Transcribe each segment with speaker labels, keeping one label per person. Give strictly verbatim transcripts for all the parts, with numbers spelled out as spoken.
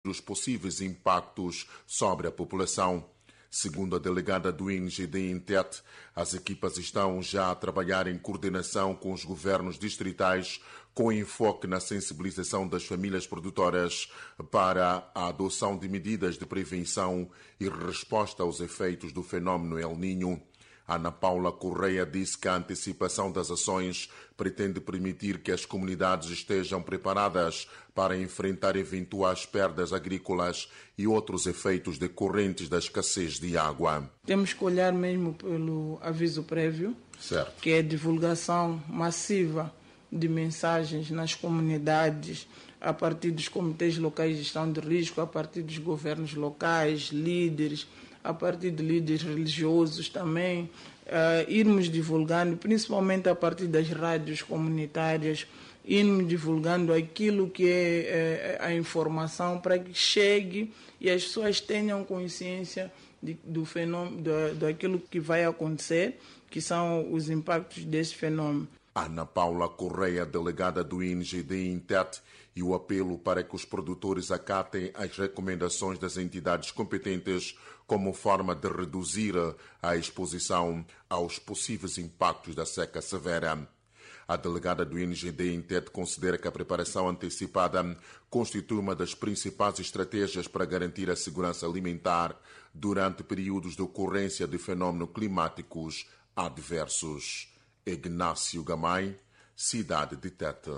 Speaker 1: dos possíveis impactos sobre a população. Segundo a delegada do I N G D em Tete, as equipas estão já a trabalhar em coordenação com os governos distritais, com enfoque na sensibilização das famílias produtoras para a adoção de medidas de prevenção e resposta aos efeitos do fenômeno El Niño. Ana Paula Correia disse que a antecipação das ações pretende permitir que as comunidades estejam preparadas para enfrentar eventuais perdas agrícolas e outros efeitos decorrentes da escassez de água.
Speaker 2: Temos que olhar mesmo pelo aviso prévio,
Speaker 1: certo,
Speaker 2: que é a divulgação massiva de mensagens nas comunidades, a partir dos comitês locais de gestão de risco, a partir dos governos locais, líderes, a partir de líderes religiosos também, uh, irmos divulgando, principalmente a partir das rádios comunitárias, irmos divulgando aquilo que é, é a informação para que chegue e as pessoas tenham consciência de, do fenômeno, do, daquilo que vai acontecer, que são os impactos desse fenômeno.
Speaker 1: Ana Paula Correia, delegada do I N G D em Tete, e o apelo para que os produtores acatem as recomendações das entidades competentes como forma de reduzir a exposição aos possíveis impactos da seca severa. A delegada do I N G D em Tete considera que a preparação antecipada constitui uma das principais estratégias para garantir a segurança alimentar durante períodos de ocorrência de fenômenos climáticos adversos. Ignácio Gamay, cidade de Tete.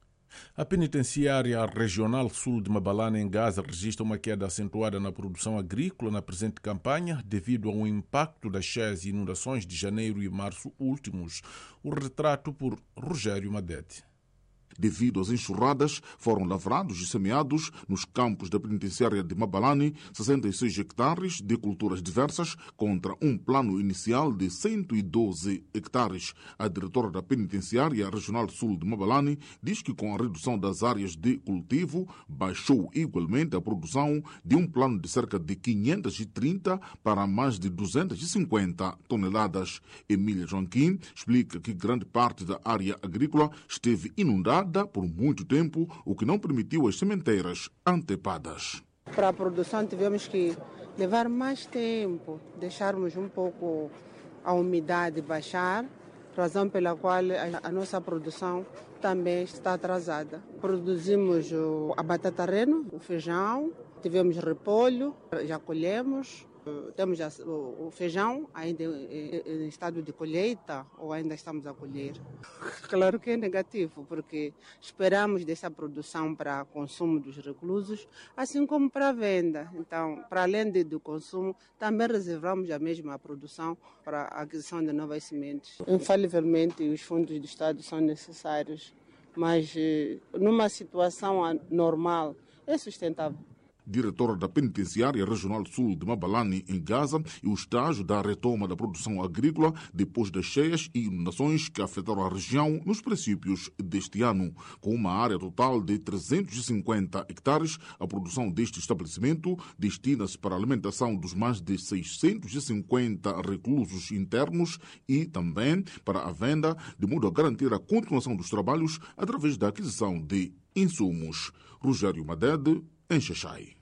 Speaker 3: A penitenciária regional sul de Mabalane, em Gaza, registra uma queda acentuada na produção agrícola na presente campanha devido ao impacto das cheias e inundações de janeiro e março últimos. O retrato por Rogério Madete.
Speaker 4: Devido às enxurradas, foram lavrados e semeados nos campos da penitenciária de Mabalane sessenta e seis hectares de culturas diversas contra um plano inicial de cento e doze hectares. A diretora da penitenciária regional sul de Mabalane diz que com a redução das áreas de cultivo baixou igualmente a produção de um plano de cerca de quinhentas e trinta para mais de duzentas e cinquenta toneladas. Emília Joaquim explica que grande parte da área agrícola esteve inundada por muito tempo, o que não permitiu as sementeiras antepadas.
Speaker 5: Para a produção tivemos que levar mais tempo, deixarmos um pouco a umidade baixar, razão pela qual a nossa produção também está atrasada. Produzimos a batata reno, o feijão, tivemos repolho, já colhemos. Temos já o feijão ainda em estado de colheita ou ainda estamos a colher. Claro que é negativo, porque esperamos dessa produção para consumo dos reclusos, assim como para a venda. Então, para além do consumo, também reservamos a mesma produção para a aquisição de novas sementes. Infalivelmente, os fundos do Estado são necessários, mas numa situação normal é sustentável.
Speaker 4: Diretora da Penitenciária Regional Sul de Mabalane, em Gaza, e o estágio da retoma da produção agrícola depois das cheias e inundações que afetaram a região nos princípios deste ano. Com uma área total de trezentos e cinquenta hectares, a produção deste estabelecimento destina-se para a alimentação dos mais de seiscentos e cinquenta reclusos internos e também para a venda, de modo a garantir a continuação dos trabalhos através da aquisição de insumos. Rogério Madede, em Xaxai.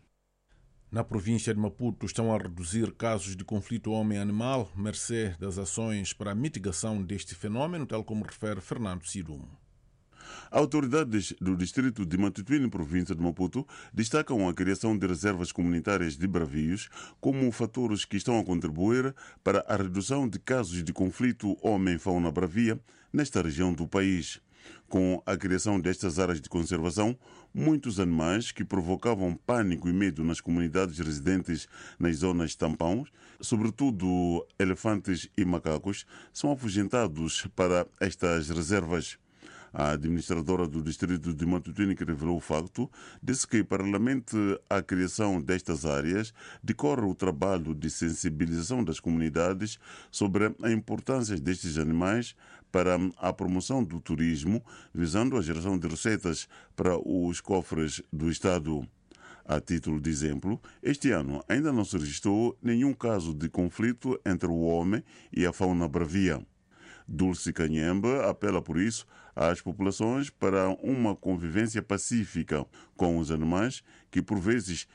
Speaker 3: Na província de Maputo estão a reduzir casos de conflito homem-animal, mercê das ações para a mitigação deste fenômeno, tal como refere Fernando Sidumo.
Speaker 6: Autoridades do distrito de Matutuíne, província de Maputo, destacam a criação de reservas comunitárias de bravios como fatores que estão a contribuir para a redução de casos de conflito homem-fauna bravia nesta região do país. Com a criação destas áreas de conservação, muitos animais que provocavam pânico e medo nas comunidades residentes nas zonas tampões, sobretudo elefantes e macacos, são afugentados para estas reservas. A administradora do distrito de Matutuíne, que revelou o facto, disse que, paralelamente à criação destas áreas, decorre o trabalho de sensibilização das comunidades sobre a importância destes animais para a promoção do turismo, visando a geração de receitas para os cofres do Estado. A título de exemplo, este ano ainda não se registrou nenhum caso de conflito entre o homem e a fauna bravia. Dulce Canhembe apela, por isso, às populações para uma convivência pacífica com os animais que, por vezes,